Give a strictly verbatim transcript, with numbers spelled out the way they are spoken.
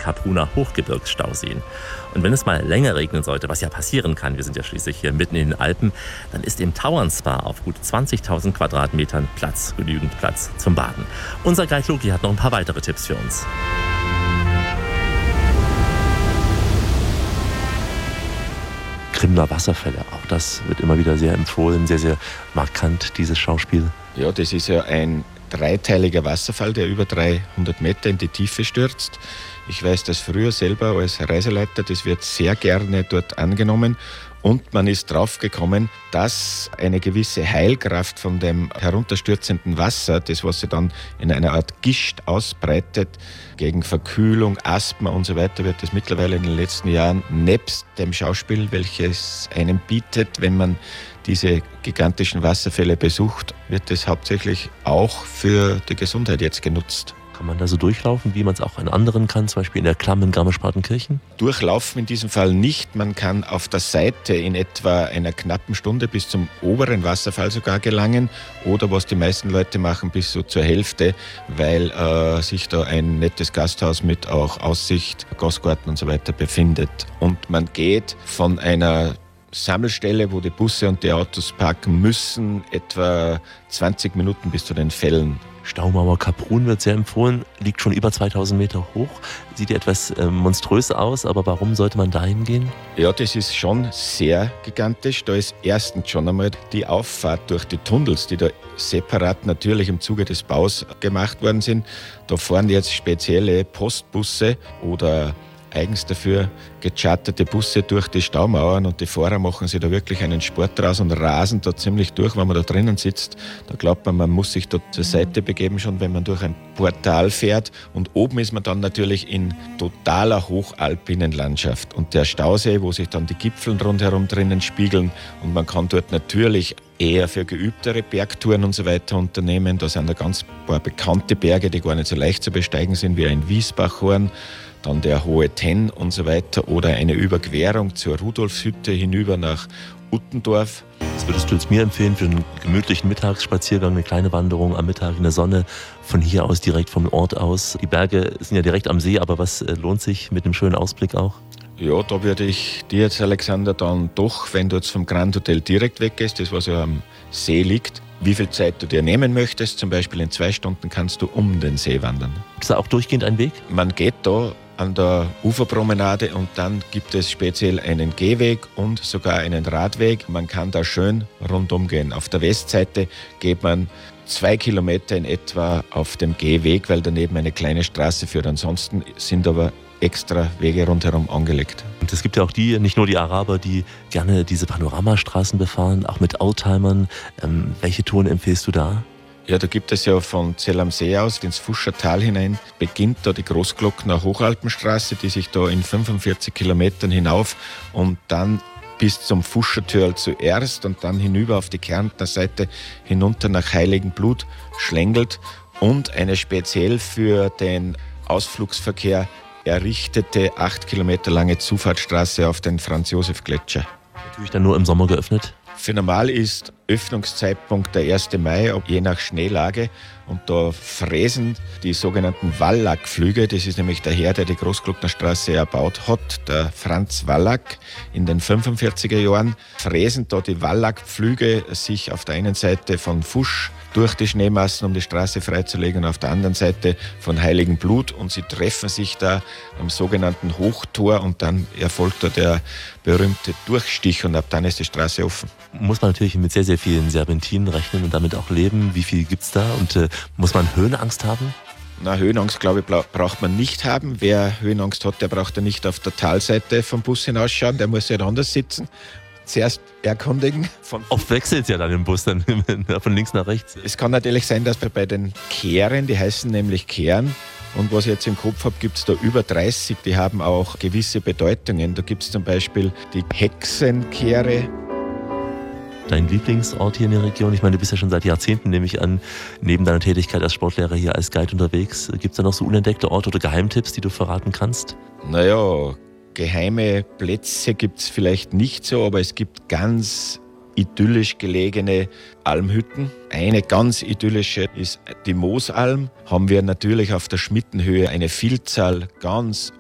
Kapuner Hochgebirgsstauseen. Und wenn es mal länger regnen sollte, was ja passieren kann, wir sind ja schließlich hier mitten in den Alpen, dann ist im Tauernspa auf gut zwanzigtausend Quadratmetern Platz, genügend Platz zum Baden. Unser Guide Luki hat noch ein paar weitere Tipps für uns. Grimner Wasserfälle, auch das wird immer wieder sehr empfohlen, sehr, sehr markant, dieses Schauspiel. Ja, das ist ja ein dreiteiliger Wasserfall, der über dreihundert Meter in die Tiefe stürzt. Ich weiß das früher selber als Reiseleiter, das wird sehr gerne dort angenommen. Und man ist draufgekommen, dass eine gewisse Heilkraft von dem herunterstürzenden Wasser, das was sich dann in einer Art Gischt ausbreitet, gegen Verkühlung, Asthma und so weiter, wird das mittlerweile in den letzten Jahren nebst dem Schauspiel, welches einem bietet, wenn man diese gigantischen Wasserfälle besucht, wird das hauptsächlich auch für die Gesundheit jetzt genutzt. Kann man da so durchlaufen, wie man es auch an anderen kann, zum Beispiel in der Klamm in Garmisch-Partenkirchen? Durchlaufen in diesem Fall nicht. Man kann auf der Seite in etwa einer knappen Stunde bis zum oberen Wasserfall sogar gelangen oder was die meisten Leute machen, bis so zur Hälfte, weil äh, sich da ein nettes Gasthaus mit auch Aussicht, Gastgarten und so weiter befindet. Und man geht von einer Sammelstelle, wo die Busse und die Autos parken müssen, etwa zwanzig Minuten bis zu den Fällen. Staumauer Kaprun wird sehr empfohlen, liegt schon über zweitausend Meter hoch, sieht ja etwas äh, monströs aus, aber warum sollte man da hingehen? Ja, das ist schon sehr gigantisch. Da ist erstens schon einmal die Auffahrt durch die Tunnels, die da separat natürlich im Zuge des Baus gemacht worden sind. Da fahren jetzt spezielle Postbusse oder eigens dafür gecharterte Busse durch die Staumauern und die Fahrer machen sich da wirklich einen Sport draus und rasen da ziemlich durch, wenn man da drinnen sitzt. Da glaubt man, man muss sich dort zur Seite begeben, schon wenn man durch ein Portal fährt. Und oben ist man dann natürlich in totaler hochalpinen Landschaft. Und der Stausee, wo sich dann die Gipfel rundherum drinnen spiegeln und man kann dort natürlich eher für geübtere Bergtouren und so weiter unternehmen. Da sind da ganz paar bekannte Berge, die gar nicht so leicht zu besteigen sind, wie ein Wiesbachhorn, dann der Hohe Tenn und so weiter oder eine Überquerung zur Rudolfshütte hinüber nach Uttendorf. Was würdest du jetzt mir empfehlen für einen gemütlichen Mittagsspaziergang, eine kleine Wanderung am Mittag in der Sonne, von hier aus direkt vom Ort aus? Die Berge sind ja direkt am See, aber was lohnt sich mit einem schönen Ausblick auch? Ja, da würde ich dir jetzt, Alexander, dann doch, wenn du jetzt vom Grand Hotel direkt weggehst, das was ja am See liegt, wie viel Zeit du dir nehmen möchtest. Zum Beispiel in zwei Stunden kannst du um den See wandern. Ist da auch durchgehend ein Weg? Man geht da an der Uferpromenade und dann gibt es speziell einen Gehweg und sogar einen Radweg. Man kann da schön rundum gehen. Auf der Westseite geht man zwei Kilometer in etwa auf dem Gehweg, weil daneben eine kleine Straße führt. Ansonsten sind aber extra Wege rundherum angelegt. Und es gibt ja auch die, nicht nur die Araber, die gerne diese Panoramastraßen befahren, auch mit Oldtimern. Ähm, welche Touren empfiehlst du da? Ja, da gibt es ja von Zell am See aus ins Fuschertal hinein, beginnt da die Großglockner Hochalpenstraße, die sich da in fünfundvierzig Kilometern hinauf und dann bis zum Fuschertörl zuerst und dann hinüber auf die Kärntner Seite hinunter nach Heiligenblut schlängelt und eine speziell für den Ausflugsverkehr errichtete acht Kilometer lange Zufahrtsstraße auf den Franz-Josef-Gletscher. Natürlich dann nur im Sommer geöffnet? Für normal ist Öffnungszeitpunkt der erste Mai, je nach Schneelage. Und da fräsen die sogenannten Wallack-Pflüge, das ist nämlich der Herr, der die Großglocknerstraße erbaut hat, der Franz Wallack in den fünfundvierziger Jahren, fräsen da die Wallack-Pflüge sich auf der einen Seite von Fusch durch die Schneemassen, um die Straße freizulegen, und auf der anderen Seite von Heiligenblut. Und sie treffen sich da am sogenannten Hochtor und dann erfolgt da der berühmte Durchstich und ab dann ist die Straße offen. Muss man natürlich mit sehr, sehr vielen Serpentinen rechnen und damit auch leben. Wie viel gibt's da und äh, muss man Höhenangst haben? Na, Höhenangst, glaube ich, braucht man nicht haben. Wer Höhenangst hat, der braucht ja nicht auf der Talseite vom Bus hinausschauen, der muss ja anders sitzen. Zuerst erkundigen. Von Oft wechselt es ja dann im Bus, dann von links nach rechts. Es kann natürlich sein, dass wir bei den Kehren, die heißen nämlich Kehren, und was ich jetzt im Kopf habe, gibt es da über dreißig, die haben auch gewisse Bedeutungen. Da gibt es zum Beispiel die Hexenkehre. Dein Lieblingsort hier in der Region? Ich meine, du bist ja schon seit Jahrzehnten, nehme ich an, neben deiner Tätigkeit als Sportlehrer hier als Guide unterwegs. Gibt es da noch so unentdeckte Orte oder Geheimtipps, die du verraten kannst? Naja, geheime Plätze gibt es vielleicht nicht so, aber es gibt ganz idyllisch gelegene Almhütten. Eine ganz idyllische ist die Moosalm. Haben wir natürlich auf der Schmittenhöhe eine Vielzahl ganz